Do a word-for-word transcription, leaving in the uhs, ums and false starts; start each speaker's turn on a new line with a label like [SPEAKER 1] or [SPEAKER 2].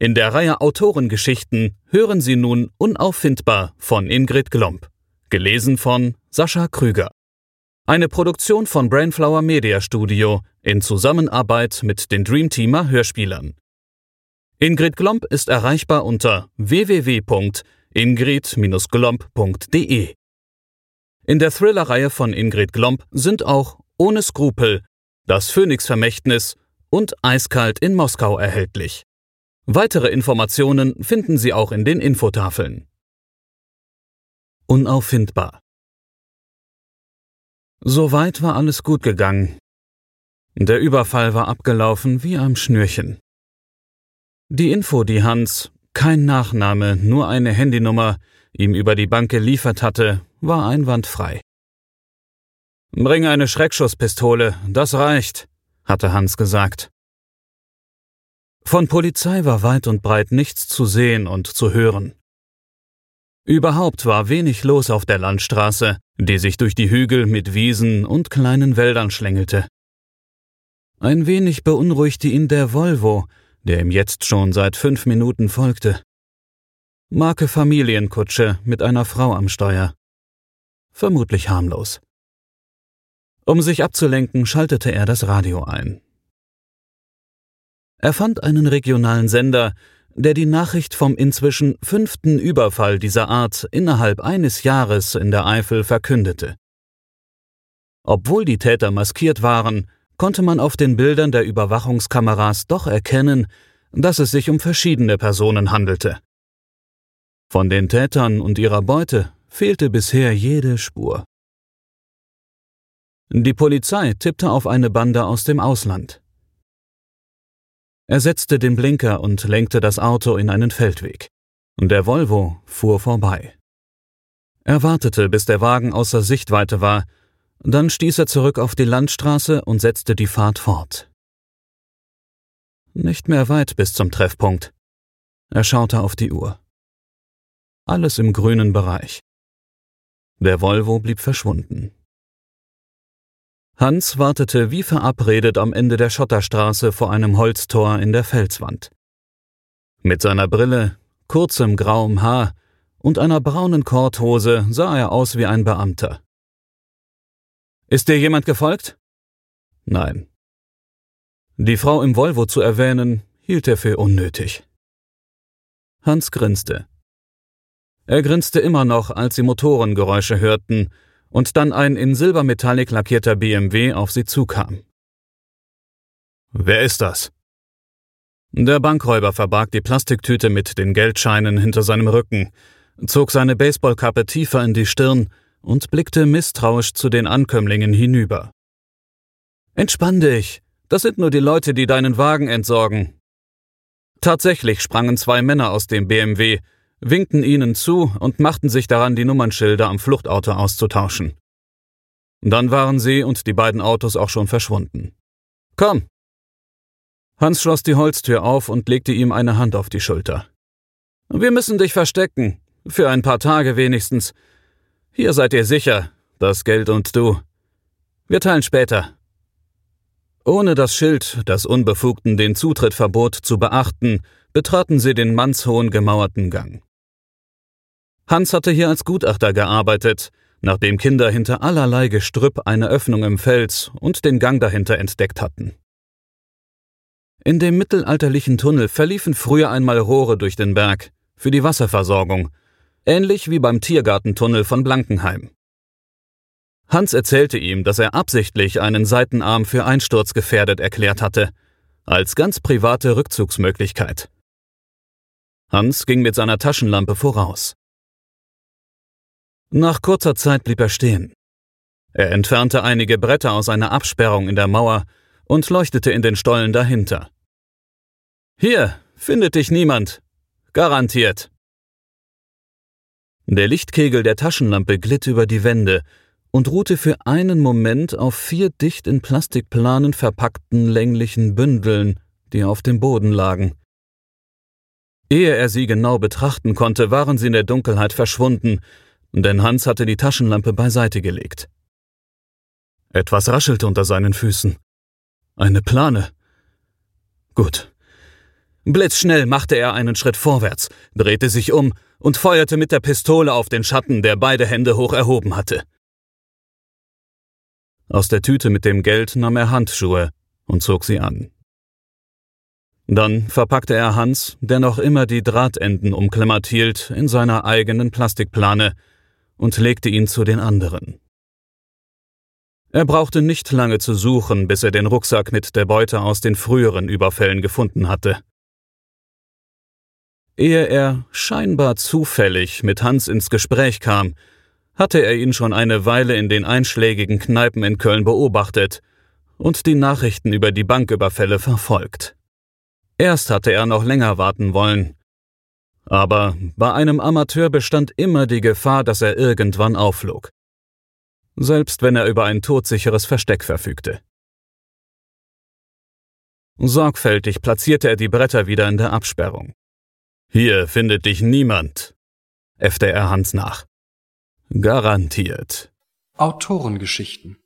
[SPEAKER 1] In der Reihe Autorengeschichten hören Sie nun Unauffindbar von Ingrid Glomb, gelesen von Sascha Krüger. Eine Produktion von Brainflower Media Studio in Zusammenarbeit mit den Dreamteamer Hörspielern. Ingrid Glomb ist erreichbar unter w w w punkt ingrid Bindestrich glomb punkt d e. In der Thriller-Reihe von Ingrid Glomb sind auch Ohne Skrupel, Das Phönix-Vermächtnis und Eiskalt in Moskau erhältlich. Weitere Informationen finden Sie auch in den Infotafeln. Unauffindbar. Soweit war alles gut gegangen. Der Überfall war abgelaufen wie am Schnürchen. Die Info, die Hans, kein Nachname, nur eine Handynummer, ihm über die Bank geliefert hatte, war einwandfrei. »Bring eine Schreckschusspistole, das reicht«, hatte Hans gesagt. Von Polizei war weit und breit nichts zu sehen und zu hören. Überhaupt war wenig los auf der Landstraße, die sich durch die Hügel mit Wiesen und kleinen Wäldern schlängelte. Ein wenig beunruhigte ihn der Volvo, der ihm jetzt schon seit fünf Minuten folgte. Marke Familienkutsche mit einer Frau am Steuer. Vermutlich harmlos. Um sich abzulenken, schaltete er das Radio ein. Er fand einen regionalen Sender, der die Nachricht vom inzwischen fünften Überfall dieser Art innerhalb eines Jahres in der Eifel verkündete. Obwohl die Täter maskiert waren, konnte man auf den Bildern der Überwachungskameras doch erkennen, dass es sich um verschiedene Personen handelte. Von den Tätern und ihrer Beute fehlte bisher jede Spur. Die Polizei tippte auf eine Bande aus dem Ausland. Er setzte den Blinker und lenkte das Auto in einen Feldweg. Der Volvo fuhr vorbei. Er wartete, bis der Wagen außer Sichtweite war, dann stieß er zurück auf die Landstraße und setzte die Fahrt fort. Nicht mehr weit bis zum Treffpunkt. Er schaute auf die Uhr. Alles im grünen Bereich. Der Volvo blieb verschwunden. Hans wartete wie verabredet am Ende der Schotterstraße vor einem Holztor in der Felswand. Mit seiner Brille, kurzem grauem Haar und einer braunen Korthose sah er aus wie ein Beamter. »Ist dir jemand gefolgt?« »Nein.« Die Frau im Volvo zu erwähnen, hielt er für unnötig. Hans grinste. Er grinste immer noch, als sie Motorengeräusche hörten und dann ein in Silbermetallic lackierter B M W auf sie zukam. »Wer ist das?« Der Bankräuber verbarg die Plastiktüte mit den Geldscheinen hinter seinem Rücken, zog seine Baseballkappe tiefer in die Stirn und blickte misstrauisch zu den Ankömmlingen hinüber. »Entspann dich, das sind nur die Leute, die deinen Wagen entsorgen.« Tatsächlich sprangen zwei Männer aus dem B M W, winkten ihnen zu und machten sich daran, die Nummernschilder am Fluchtauto auszutauschen. Dann waren sie und die beiden Autos auch schon verschwunden. »Komm!« Hans schloss die Holztür auf und legte ihm eine Hand auf die Schulter. »Wir müssen dich verstecken, für ein paar Tage wenigstens. Hier seid ihr sicher, das Geld und du. Wir teilen später.« Ohne das Schild, das Unbefugten den Zutritt verbot, zu beachten, betraten sie den mannshohen gemauerten Gang. Hans hatte hier als Gutachter gearbeitet, nachdem Kinder hinter allerlei Gestrüpp eine Öffnung im Fels und den Gang dahinter entdeckt hatten. In dem mittelalterlichen Tunnel verliefen früher einmal Rohre durch den Berg für die Wasserversorgung, ähnlich wie beim Tiergartentunnel von Blankenheim. Hans erzählte ihm, dass er absichtlich einen Seitenarm für einsturzgefährdet erklärt hatte, als ganz private Rückzugsmöglichkeit. Hans ging mit seiner Taschenlampe voraus. Nach kurzer Zeit blieb er stehen. Er entfernte einige Bretter aus einer Absperrung in der Mauer und leuchtete in den Stollen dahinter. »Hier findet dich niemand. Garantiert.« Der Lichtkegel der Taschenlampe glitt über die Wände und ruhte für einen Moment auf vier dicht in Plastikplanen verpackten länglichen Bündeln, die auf dem Boden lagen. Ehe er sie genau betrachten konnte, waren sie in der Dunkelheit verschwunden, denn Hans hatte die Taschenlampe beiseite gelegt. Etwas raschelte unter seinen Füßen. Eine Plane. Gut. Blitzschnell machte er einen Schritt vorwärts, drehte sich um und feuerte mit der Pistole auf den Schatten, der beide Hände hoch erhoben hatte. Aus der Tüte mit dem Geld nahm er Handschuhe und zog sie an. Dann verpackte er Hans, der noch immer die Drahtenden umklammert hielt, in seiner eigenen Plastikplane und legte ihn zu den anderen. Er brauchte nicht lange zu suchen, bis er den Rucksack mit der Beute aus den früheren Überfällen gefunden hatte. Ehe er scheinbar zufällig mit Hans ins Gespräch kam, hatte er ihn schon eine Weile in den einschlägigen Kneipen in Köln beobachtet und die Nachrichten über die Banküberfälle verfolgt. Erst hatte er noch länger warten wollen, aber bei einem Amateur bestand immer die Gefahr, dass er irgendwann aufflog, selbst wenn er über ein todsicheres Versteck verfügte. Sorgfältig platzierte er die Bretter wieder in der Absperrung. »Hier findet dich niemand«, äffte er Hans nach. »Garantiert.«
[SPEAKER 2] Autorengeschichten